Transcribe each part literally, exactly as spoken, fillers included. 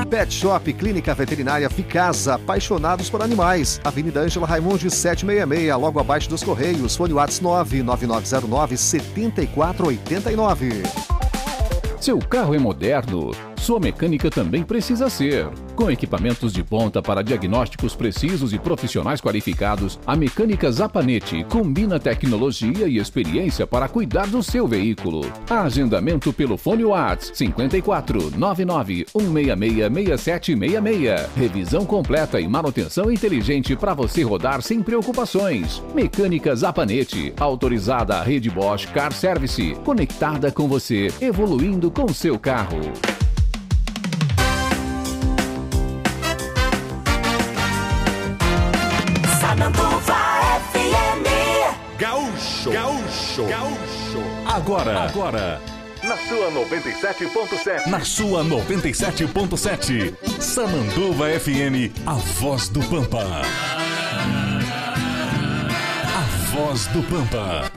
Pet Shop, Clínica Veterinária Ficasa, apaixonados por animais. Avenida Ângela Raimundi setecentos e sessenta e seis, logo abaixo dos Correios. Fone WhatsApp nove nove nove zero nove sete quatro oito nove. Seu carro é moderno? Sua mecânica também precisa ser. Com equipamentos de ponta para diagnósticos precisos e profissionais qualificados, a Mecânica Zapanete combina tecnologia e experiência para cuidar do seu veículo. Agendamento pelo fone WhatsApp cinco quatro nove nove um seis seis seis sete seis seis. Revisão completa e manutenção inteligente para você rodar sem preocupações. Mecânica Zapanete, autorizada à rede Bosch Car Service, conectada com você, evoluindo com seu carro. Sananduva F M. Gaúcho, Gaúcho, Gaúcho. Agora, agora. Na sua noventa e sete ponto sete. Na sua noventa e sete ponto sete. Sananduva F M, a voz do Pampa. A voz do Pampa.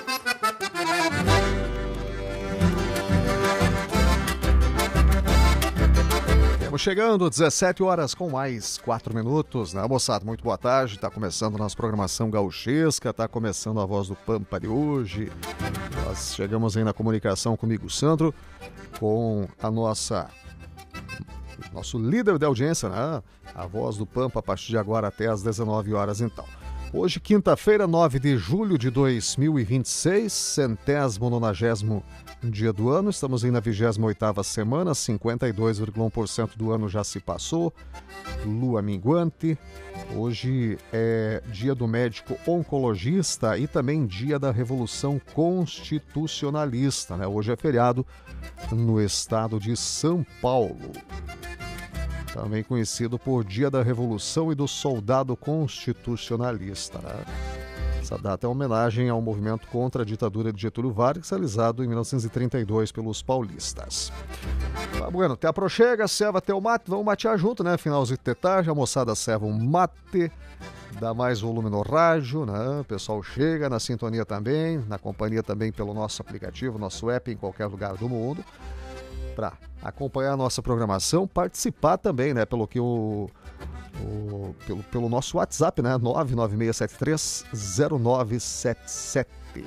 Estamos chegando, dezessete horas com mais quatro minutos, né, moçada? Muito boa tarde, está começando a nossa programação gauchesca, está começando a voz do Pampa de hoje. Nós chegamos aí na comunicação comigo, Sandro, com a nossa, nosso líder de audiência, né? A voz do Pampa, a partir de agora até às dezenove horas, então. Hoje, quinta-feira, nove de julho de dois mil e vinte e seis, centésimo nonagésimo dia do ano. Estamos aí na vigésima oitava semana, cinquenta e dois vírgula um por cento do ano já se passou. Lua minguante. Hoje é dia do médico oncologista e também dia da Revolução Constitucionalista, né? Hoje é feriado no estado de São Paulo. Também conhecido por Dia da Revolução e do Soldado Constitucionalista, né? Essa data é uma homenagem ao movimento contra a ditadura de Getúlio Vargas, realizado em mil novecentos e trinta e dois pelos paulistas. Tá bueno, até a prochega, serva até o mate, vamos matear junto, né? Finalzinho de tarde, a moçada serva um mate, dá mais volume no rádio, né? O pessoal chega na sintonia também, na companhia também pelo nosso aplicativo, nosso app em qualquer lugar do mundo, para acompanhar a nossa programação, participar também, né, pelo que o, o pelo, pelo nosso WhatsApp, né, nove nove seis sete três zero nove sete sete.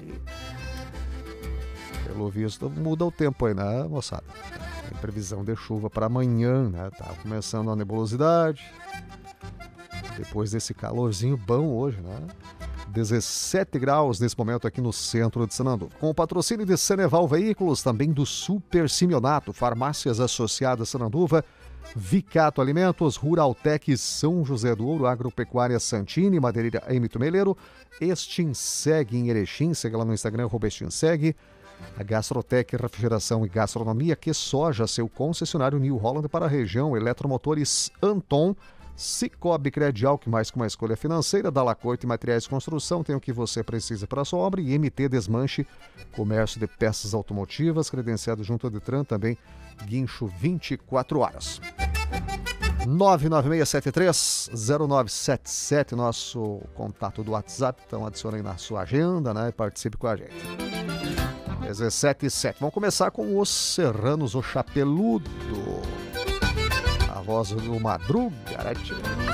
Pelo visto, muda o tempo aí, né, moçada? Tem previsão de chuva para amanhã, né? Tá começando a nebulosidade. Depois desse calorzinho bom hoje, né? dezessete graus nesse momento aqui no centro de Sananduva. Com o patrocínio de Ceneval Veículos, também do Super Simeonato, Farmácias Associadas Sananduva, Vicato Alimentos, Ruraltec São José do Ouro, Agropecuária Santini, Madeireira Emito Meleiro, Estinseg em Erechim, segue lá no Instagram, arroba Estinseg, a Gastrotec Refrigeração e Gastronomia, que soja, seu concessionário New Holland para a região, Eletromotores Anton, Cicobi Credial, que mais com uma escolha financeira, Dalacoite Materiais de Construção, tem o que você precisa para a sua obra, e M T Desmanche, comércio de peças automotivas, credenciado junto ao Detran, também guincho vinte e quatro horas. nove nove seis sete três zero nove sete sete, nosso contato do WhatsApp, então adicione aí na sua agenda, né, e participe com a gente. dezessete e sete, vamos começar com os Serranos, o Chapeludo. A voz do Madruga, né?